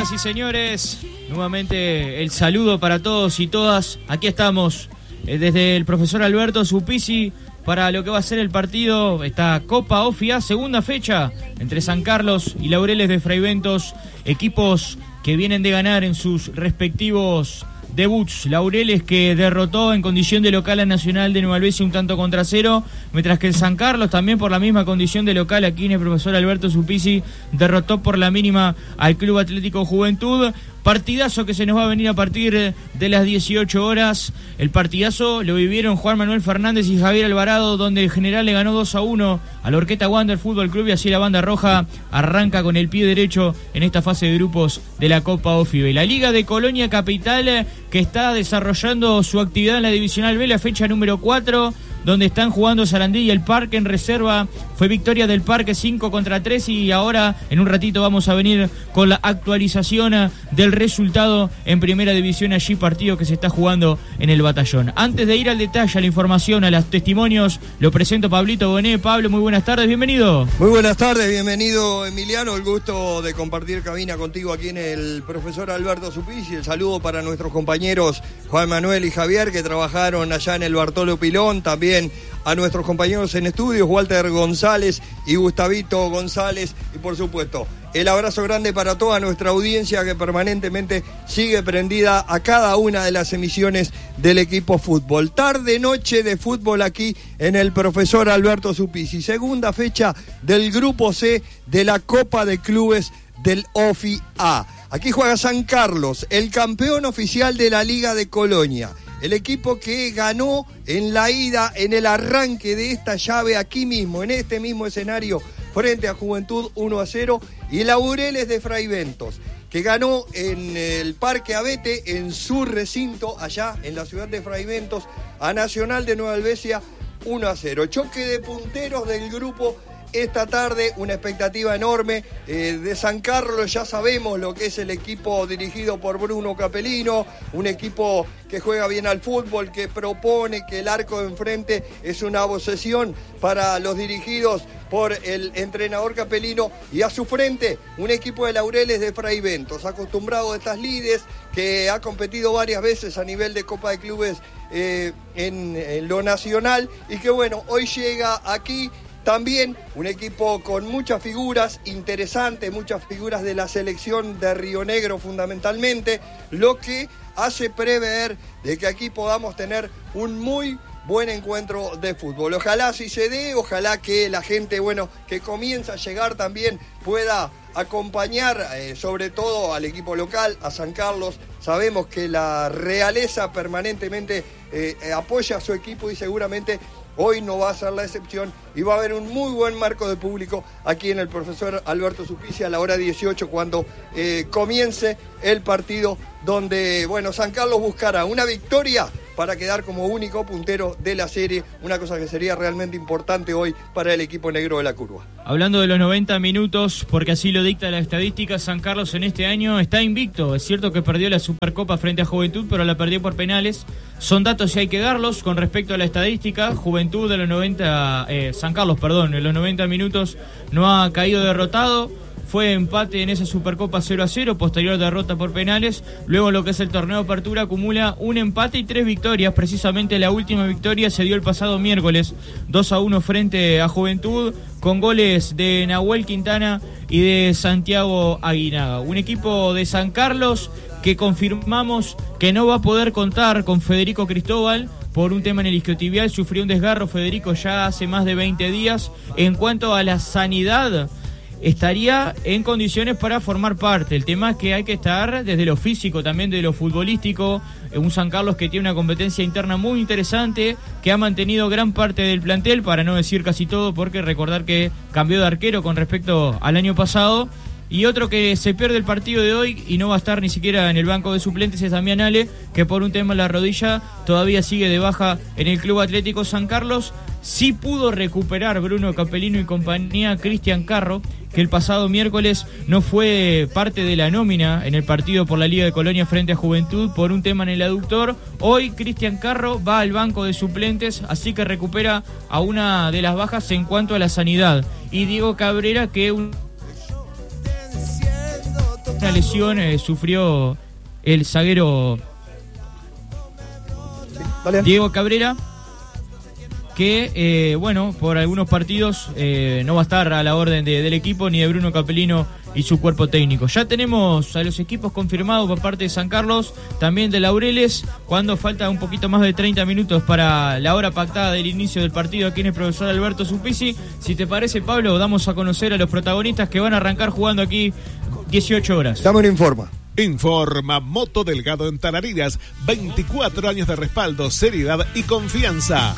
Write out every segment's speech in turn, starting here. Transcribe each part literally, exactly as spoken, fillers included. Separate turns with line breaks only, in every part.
Señoras y señores, nuevamente el saludo para todos y todas. Aquí estamos eh, desde el profesor Alberto Supisi para lo que va a ser el partido, esta Copa Ofia, segunda fecha entre San Carlos y Laureles de Fraiventos, equipos que vienen de ganar en sus respectivos debuts. Laureles que derrotó en condición de local a Nacional de Nueva Albesia un tanto contra cero, mientras que el San Carlos también por la misma condición de local, aquí en el profesor Alberto Supisi, derrotó por la mínima al Club Atlético Juventud. Partidazo que se nos va a venir a partir de las dieciocho horas. El partidazo lo vivieron Juan Manuel Fernández y Javier Alvarado, donde el general le ganó dos a uno a la Orquesta Wander Fútbol Club, y así la banda roja arranca con el pie derecho en esta fase de grupos de la Copa Ofia. La Liga de Colonia Capital, que está desarrollando su actividad en la Divisional B, la fecha número cuatro, donde están jugando Sarandí y el Parque en reserva. Fue victoria del Parque cinco contra tres, y ahora en un ratito vamos a venir con la actualización del resultado en primera división, allí partido que se está jugando en el Batallón. Antes de ir al detalle, a la información, a los testimonios, lo presento a Pablito Bonet. Pablo, muy buenas tardes, bienvenido.
Muy buenas tardes, bienvenido Emiliano, el gusto de compartir cabina contigo aquí en el profesor Alberto Supisi. El saludo para nuestros compañeros Juan Manuel y Javier, que trabajaron allá en el Bartolo Pilón, también a nuestros compañeros en estudios, Walter González y Gustavito González, y por supuesto el abrazo grande para toda nuestra audiencia que permanentemente sigue prendida a cada una de las emisiones del equipo fútbol. Tarde, noche de fútbol aquí en el profesor Alberto Supisi, segunda fecha del Grupo C de la Copa de Clubes del Ofia A. Aquí juega San Carlos, el campeón oficial de la Liga de Colonia. El equipo que ganó en la ida, en el arranque de esta llave, aquí mismo, en este mismo escenario, frente a Juventud uno a cero. Y Laureles de Fraiventos, que ganó en el Parque Abete, en su recinto, allá en la ciudad de Fraiventos, a Nacional de Nueva Albesia uno a cero. Choque de punteros del grupo esta tarde, una expectativa enorme eh, de San Carlos. Ya sabemos lo que es el equipo dirigido por Bruno Capelino, un equipo que juega bien al fútbol, que propone, que el arco de enfrente es una obsesión para los dirigidos por el entrenador Capelino, y a su frente un equipo de Laureles de Fraiventos, acostumbrado a estas lides, que ha competido varias veces a nivel de Copa de Clubes eh, en, en lo nacional, y que bueno, hoy llega aquí. También un equipo con muchas figuras interesantes, muchas figuras de la selección de Río Negro fundamentalmente, lo que hace prever de que aquí podamos tener un muy buen encuentro de fútbol. Ojalá así se dé, ojalá que la gente, bueno, que comienza a llegar también pueda acompañar eh, sobre todo al equipo local, a San Carlos. Sabemos que la realeza permanentemente eh, apoya a su equipo, y seguramente hoy no va a ser la excepción, y va a haber un muy buen marco de público aquí en el profesor Alberto Supisi a la hora dieciocho, cuando eh, comience el partido, donde bueno, San Carlos buscará una victoria para quedar como único puntero de la serie, una cosa que sería realmente importante hoy para el equipo negro de la curva.
Hablando de los noventa minutos, porque así lo dicta la estadística, San Carlos en este año está invicto. Es cierto que perdió la Supercopa frente a Juventud, pero la perdió por penales. Son datos y hay que darlos con respecto a la estadística. Juventud de los noventa, eh, San Carlos, perdón, en los noventa minutos no ha caído derrotado. Fue empate en esa Supercopa cero a cero, posterior derrota por penales. Luego, lo que es el torneo de apertura, acumula un empate y tres victorias. Precisamente la última victoria se dio el pasado miércoles, dos a uno frente a Juventud, con goles de Nahuel Quintana y de Santiago Aguinaga. Un equipo de San Carlos que confirmamos que no va a poder contar con Federico Cristóbal por un tema en el isquiotibial. Sufrió un desgarro Federico ya hace más de veinte días. En cuanto a la sanidad, estaría en condiciones para formar parte. El tema es que hay que estar desde lo físico, también de lo futbolístico. Un San Carlos que tiene una competencia interna muy interesante, que ha mantenido gran parte del plantel, para no decir casi todo, porque recordar que cambió de arquero con respecto al año pasado. Y otro que se pierde el partido de hoy y no va a estar ni siquiera en el banco de suplentes es Damián Ale, que por un tema en la rodilla todavía sigue de baja en el Club Atlético San Carlos. Sí pudo recuperar Bruno Capelino y compañía Cristian Carro, que el pasado miércoles no fue parte de la nómina en el partido por la Liga de Colonia frente a Juventud por un tema en el aductor. Hoy Cristian Carro va al banco de suplentes, así que recupera a una de las bajas en cuanto a la sanidad. Y Diego Cabrera, que un... una lesión eh, sufrió el zaguero
Vale.
Diego Cabrera, que, eh, bueno, por algunos partidos eh, no va a estar a la orden de, del equipo ni de Bruno Capelino y su cuerpo técnico. Ya tenemos a los equipos confirmados por parte de San Carlos, también de Laureles, cuando falta un poquito más de treinta minutos para la hora pactada del inicio del partido aquí en el profesor Alberto Supisi. Si te parece, Pablo, damos a conocer a los protagonistas que van a arrancar jugando aquí dieciocho horas.
Dame una informa.
Informa Moto Delgado en Tarariras, veinticuatro años de respaldo, seriedad y confianza.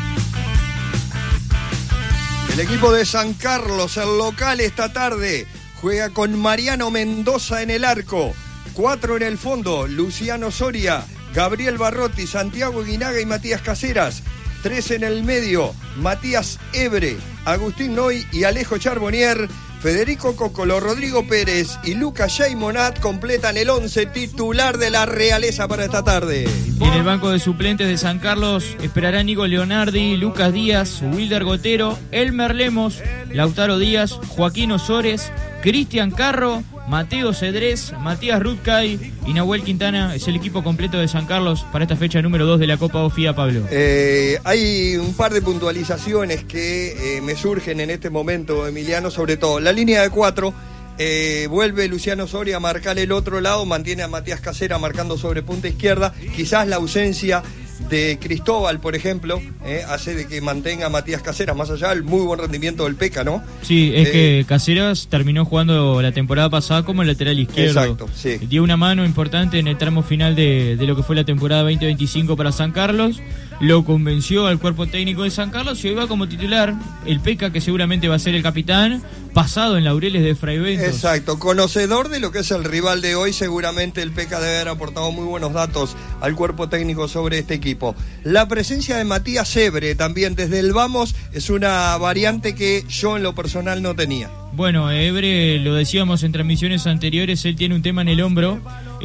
El equipo de San Carlos, el local esta tarde, juega con Mariano Mendoza en el arco, cuatro en el fondo, Luciano Soria, Gabriel Barrotti, Santiago Guinaga y Matías Caseras, tres en el medio, Matías Ebre, Agustín Noy y Alejo Charbonnier. Federico Cocolo, Rodrigo Pérez y Lucas Sheymonat completan el once titular de la realeza para esta tarde.
Y en el banco de suplentes de San Carlos esperarán Nico Leonardi, Lucas Díaz, Wilder Gotero, Elmer Lemos, Lautaro Díaz, Joaquín Osores, Cristian Carro, Mateo Cedrés, Matías Rutcay y Nahuel Quintana. Es el equipo completo de San Carlos para esta fecha número dos de la Copa Ofía, Pablo.
Eh, hay un par de puntualizaciones que eh, me surgen en este momento, Emiliano, sobre todo. La línea de cuatro, eh, vuelve Luciano Soria a marcar el otro lado, mantiene a Matías Casera marcando sobre punta izquierda. Quizás la ausencia de Cristóbal, por ejemplo, eh, hace de que mantenga a Matías Caseras, más allá del muy buen rendimiento del Peca, ¿no?
Sí, es
eh,
que Caseras terminó jugando la temporada pasada como el lateral izquierdo.
Exacto, sí.
Dio una mano importante en el tramo final de, de lo que fue la temporada veinte veinticinco para San Carlos. Lo convenció al cuerpo técnico de San Carlos y hoy va como titular el Peca, que seguramente va a ser el capitán, pasado en Laureles de Fray Bentos.
Exacto, conocedor de lo que es el rival de hoy, seguramente el Peca debe haber aportado muy buenos datos al cuerpo técnico sobre este equipo. La presencia de Matías Ebre también desde el vamos es una variante que yo en lo personal no tenía.
Bueno, Ebre, lo decíamos en transmisiones anteriores, él tiene un tema en el hombro,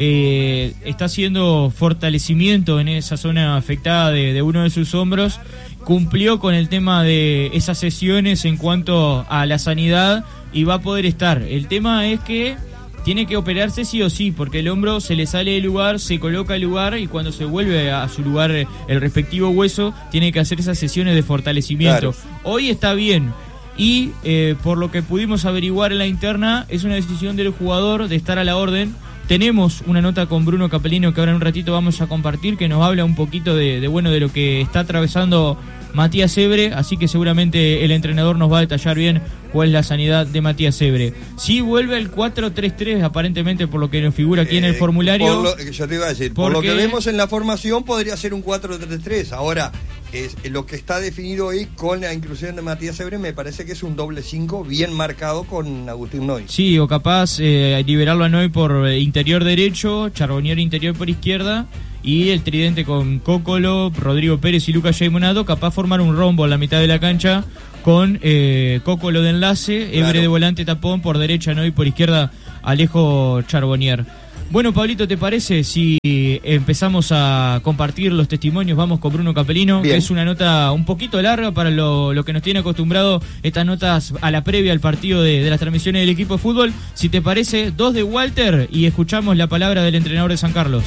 eh, está haciendo fortalecimiento en esa zona afectada de, de uno de sus hombros, cumplió con el tema de esas sesiones en cuanto a la sanidad y va a poder estar. El tema es que tiene que operarse sí o sí, porque el hombro se le sale del lugar, se coloca al lugar y cuando se vuelve a su lugar el respectivo hueso, tiene que hacer esas sesiones de fortalecimiento. Claro. Hoy está bien. Y eh, por lo que pudimos averiguar en la interna, es una decisión del jugador de estar a la orden. Tenemos una nota con Bruno Capelino que ahora en un ratito vamos a compartir, que nos habla un poquito de, de bueno de lo que está atravesando Matías Ebre, así que seguramente el entrenador nos va a detallar bien cuál es la sanidad de Matías Ebre. Sí vuelve el cuatro tres tres, aparentemente, por lo que nos figura aquí eh, en el formulario.
Por lo, yo te iba a decir, por lo que vemos en la formación podría ser un cuatro tres tres. Ahora, es, lo que está definido hoy con la inclusión de Matías Ebre me parece que es un doble cinco bien marcado con Agustín Noy.
Sí, o capaz eh, liberarlo a Noy por interior derecho, Charbonnier interior por izquierda, y el tridente con Cocolo, Rodrigo Pérez y Lucas Sheymonat, capaz formar un rombo en la mitad de la cancha con eh, Cocolo de enlace, claro. Ebre de volante tapón, por derecha Noy, por izquierda Alejo Charbonnier. Bueno, Pablito, ¿te parece si empezamos a compartir los testimonios? Vamos con Bruno Capelino, Bien. que es una nota un poquito larga para lo, lo que nos tiene acostumbrado estas notas a la previa al partido de, de las transmisiones del equipo de fútbol. Si te parece, dos de Walter y escuchamos la palabra del entrenador de San Carlos.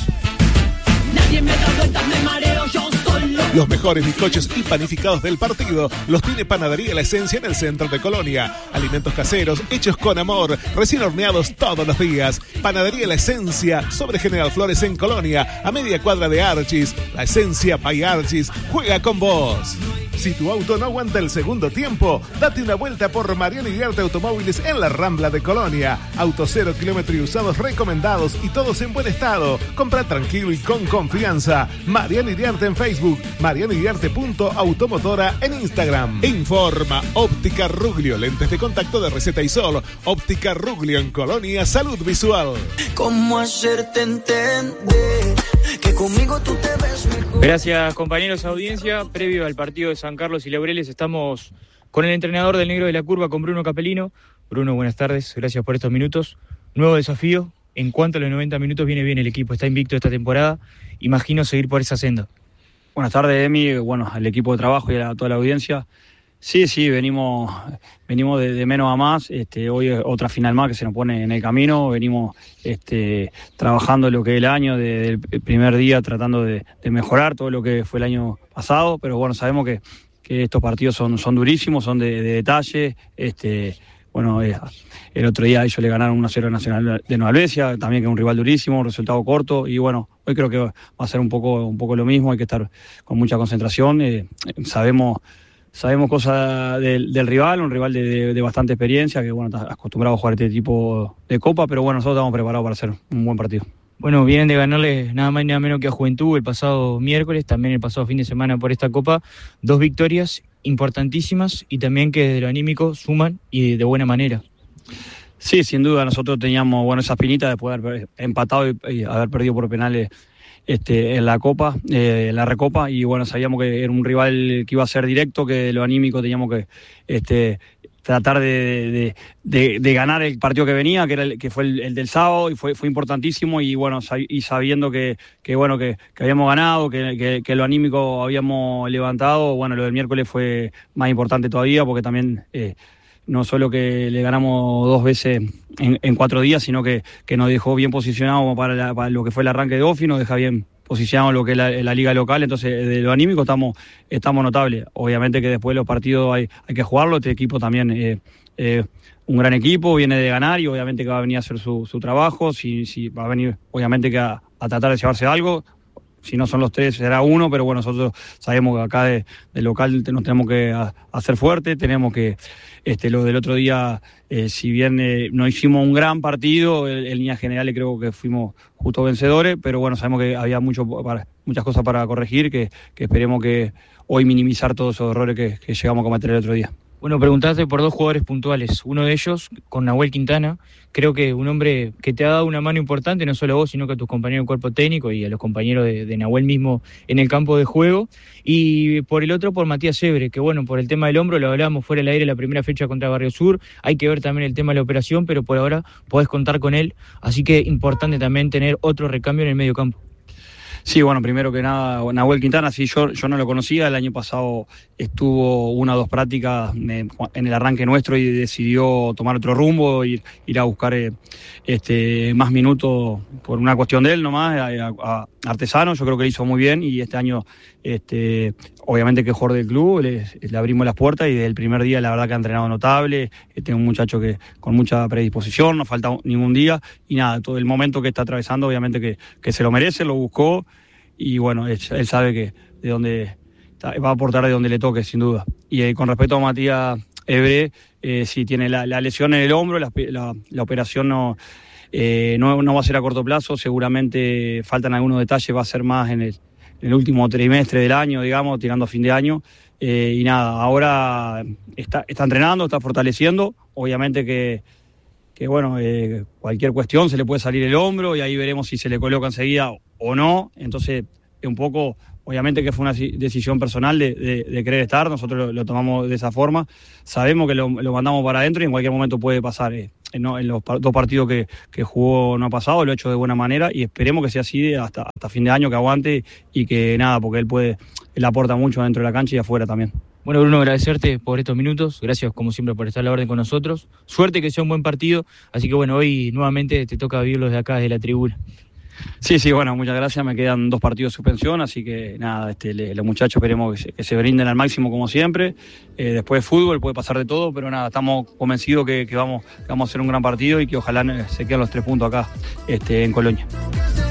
Nadie me da vueltas, me mareo yo solo.
Los mejores bizcochos y panificados del partido los tiene Panadería La Esencia en el centro de Colonia. Alimentos caseros, hechos con amor, recién horneados todos los días. Panadería La Esencia, sobre General Flores en Colonia, a media cuadra de Archis. La Esencia by Archis, juega con vos. Si tu auto no aguanta el segundo tiempo, date una vuelta por Mariano Iriarte Automóviles en la Rambla de Colonia. Autos cero kilómetro y usados recomendados y todos en buen estado. Compra tranquilo y con confianza. Mariano Iriarte en Facebook, mariano iriarte punto automotora en Instagram. Informa Óptica Ruglio, lentes de contacto de receta y sol. Óptica Ruglio en Colonia, salud visual.
¿Cómo hacerte entender que conmigo tú te ves mejor?
Gracias, compañeros, audiencia. Previo al partido de San Carlos y Laureles estamos con el entrenador del Negro de la Curva, con Bruno Capelino. Bruno, buenas tardes, gracias por estos minutos. Nuevo desafío, en cuanto a los noventa minutos viene bien el equipo, está invicto esta temporada, imagino seguir por esa senda.
Buenas tardes, Emi, bueno, al equipo de trabajo y a toda la audiencia. Sí, sí, venimos venimos de, de menos a más. Este, hoy es otra final más que se nos pone en el camino. Venimos este, trabajando lo que es el año, desde el primer día, tratando de, de mejorar todo lo que fue el año pasado. Pero bueno, sabemos que, que estos partidos son, son durísimos, son de, de detalle. Este, bueno, eh, el otro día ellos le ganaron uno a cero a Nacional de Nueva Albesia, también que es un rival durísimo, un resultado corto. Y bueno, hoy creo que va a ser un poco, un poco lo mismo. Hay que estar con mucha concentración. Eh, sabemos... Sabemos cosas del, del rival, un rival de, de, de bastante experiencia, que bueno, está acostumbrado a jugar este tipo de copa, pero bueno, nosotros estamos preparados para hacer un buen partido.
Bueno, vienen de ganarle nada más y nada menos que a Juventud el pasado miércoles, también el pasado fin de semana por esta copa, dos victorias importantísimas y también que de lo anímico suman y de buena manera.
Sí, sin duda, nosotros teníamos bueno esa espinita después de haber empatado y, y haber perdido por penales Este, en la Copa, eh, en la Recopa, y bueno, sabíamos que era un rival que iba a ser directo, que lo anímico teníamos que este, tratar de, de, de, de ganar el partido que venía, que era el, que fue el, el del sábado, y fue, fue importantísimo, y bueno, y sabiendo que, que bueno, que, que habíamos ganado, que, que, que lo anímico habíamos levantado, bueno, lo del miércoles fue más importante todavía, porque también eh, no solo que le ganamos dos veces en, en cuatro días, sino que, que nos dejó bien posicionados para, la, para lo que fue el arranque de Ofi, nos deja bien posicionados en lo que es la, la liga local, entonces de lo anímico estamos, estamos notables. Obviamente que después de los partidos hay, hay que jugarlo, este equipo también es eh, eh, un gran equipo, viene de ganar y obviamente que va a venir a hacer su, su trabajo, si, si va a venir obviamente que a, a tratar de llevarse algo. Si no son los tres, será uno, pero bueno, nosotros sabemos que acá de, de local nos tenemos que a, hacer fuerte, tenemos que, este, lo del otro día, eh, si bien eh, no hicimos un gran partido, en, en líneas generales creo que fuimos justos vencedores, pero bueno, sabemos que había mucho para, muchas cosas para corregir, que, que esperemos que hoy minimizar todos esos errores que, que llegamos a cometer el otro día.
Bueno, preguntaste por dos jugadores puntuales. Uno de ellos, con Nahuel Quintana, creo que un hombre que te ha dado una mano importante, no solo a vos, sino que a tus compañeros de cuerpo técnico y a los compañeros de, de Nahuel mismo en el campo de juego. Y por el otro, por Matías Ebre, que bueno, por el tema del hombro, lo hablábamos fuera del aire la primera fecha contra Barrio Sur. Hay que ver también el tema de la operación, pero por ahora podés contar con él. Así que importante también tener otro recambio en el medio campo.
Sí, bueno, primero que nada, Nahuel Quintana, sí, yo, yo no lo conocía, el año pasado estuvo una o dos prácticas en el arranque nuestro y decidió tomar otro rumbo, ir, ir a buscar eh, este, más minutos por una cuestión de él nomás, a, a Artesano, yo creo que lo hizo muy bien y este año, este, obviamente que es jugador del club, le, le abrimos las puertas y desde el primer día la verdad que ha entrenado notable, este, un muchacho que con mucha predisposición, no falta ningún día y nada, todo el momento que está atravesando obviamente que, que se lo merece, lo buscó. Y bueno, él, él sabe que de dónde va a aportar de donde le toque, sin duda. Y eh, con respecto a Matías Ebre, eh, sí tiene la, la lesión en el hombro, la, la, la operación no, eh, no, no va a ser a corto plazo, seguramente faltan algunos detalles, va a ser más en el, en el último trimestre del año, digamos, tirando a fin de año. Eh, y nada, ahora está, está entrenando, está fortaleciendo, obviamente que... que bueno, eh, cualquier cuestión se le puede salir el hombro y ahí veremos si se le coloca enseguida o no, entonces un poco, obviamente que fue una decisión personal de, de, de querer estar, nosotros lo, lo tomamos de esa forma, sabemos que lo, lo mandamos para adentro y en cualquier momento puede pasar, eh, en, no, en los dos partidos que, que jugó no ha pasado, lo ha hecho de buena manera y esperemos que sea así hasta, hasta fin de año, que aguante y que nada, porque él puede, él aporta mucho dentro de la cancha y afuera también.
Bueno, Bruno, agradecerte por estos minutos, gracias como siempre por estar a la orden con nosotros, suerte que sea un buen partido, así que bueno, hoy nuevamente te toca vivirlo desde acá, desde la tribuna.
Sí, sí, bueno, muchas gracias, me quedan dos partidos de suspensión, así que nada, este, le, los muchachos esperemos que se, que se brinden al máximo como siempre, eh, después de fútbol puede pasar de todo, pero nada, estamos convencidos que, que, vamos, que vamos a hacer un gran partido y que ojalá se queden los tres puntos acá este, en Colonia.